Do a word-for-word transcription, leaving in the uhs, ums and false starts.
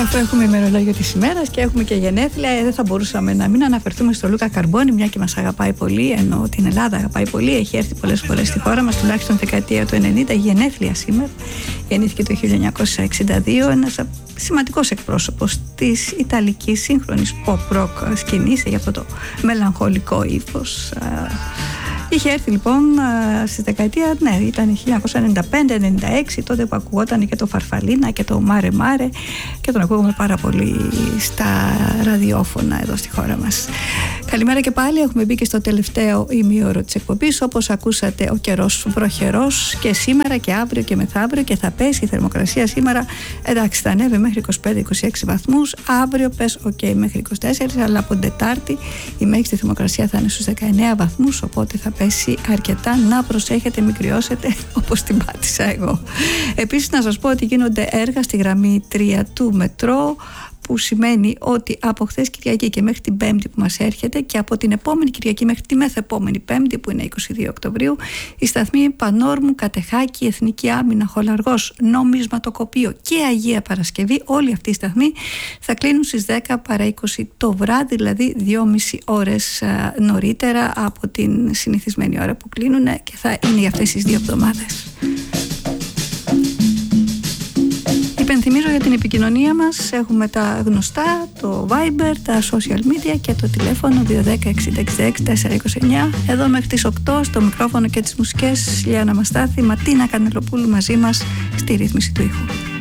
Αφού έχουμε ημερολόγιο της ημέρας και έχουμε και γενέθλια, ε, δεν θα μπορούσαμε να μην αναφερθούμε στο Λούκα Καρμπόνη, μια και μας αγαπάει πολύ, ενώ την Ελλάδα αγαπάει πολύ. Έχει έρθει πολλές φορές στη χώρα μας, τουλάχιστον δεκαετία του ενενήντα, γενέθλια σήμερα. Γεννήθηκε το χίλια εννιακόσια εξήντα δύο, ένας σημαντικός εκπρόσωπος της ιταλικής σύγχρονης pop-rock σκηνής, για αυτό το μελαγχολικό ύφος. Είχε έρθει λοιπόν στη δεκαετία, ναι, ήταν χίλια εννιακόσια ενενήντα πέντε ενενήντα έξι, τότε που ακουγόταν και το Φαρφαλίνα και το Μάρε Μάρε, και τον ακούγαμε πάρα πολύ στα ραδιόφωνα εδώ στη χώρα μας. Καλημέρα και πάλι, έχουμε μπει και στο τελευταίο ημίωρο της εκπομπής. Όπως ακούσατε, ο καιρός βροχερός και σήμερα και αύριο και μεθαύριο, και θα πέσει η θερμοκρασία σήμερα. Εντάξει, θα ανέβει μέχρι είκοσι πέντε είκοσι έξι βαθμούς, αύριο πες ok μέχρι είκοσι τέσσερα, αλλά από την Τετάρτη η μέγιστη θερμοκρασία θα είναι στους δεκαεννέα βαθμούς, οπότε θα πέσει αρκετά. Να προσέχετε, μην κρυώσετε όπως την πάτησα εγώ. Επίσης να σας πω ότι γίνονται έργα στη γραμμή τρία του μετρό, που σημαίνει ότι από χθες Κυριακή και μέχρι την Πέμπτη που μας έρχεται, και από την επόμενη Κυριακή μέχρι τη μεθεπόμενη Πέμπτη που είναι είκοσι δύο Οκτωβρίου, οι σταθμοί Πανόρμου, Κατεχάκη, Εθνική Άμυνα, Χολαργός, Νομισματοκοπείο και Αγία Παρασκευή, όλοι αυτοί οι σταθμοί θα κλείνουν στις δέκα παρά είκοσι το βράδυ, δηλαδή δυόμιση ώρες νωρίτερα από την συνηθισμένη ώρα που κλείνουν, και θα είναι για αυτές τις δύο εβδομάδες. Υπενθυμίζω για την επικοινωνία μας, έχουμε τα γνωστά, το Viber, τα social media και το τηλέφωνο δύο ένα μηδέν εξήντα εξήντα έξι τετρακόσια είκοσι εννέα. Εδώ μέχρι τις οκτώ στο μικρόφωνο και τις μουσικές Λιάννα Μαστάθη, Ματίνα Κανελοπούλου μαζί μας στη ρύθμιση του ήχου.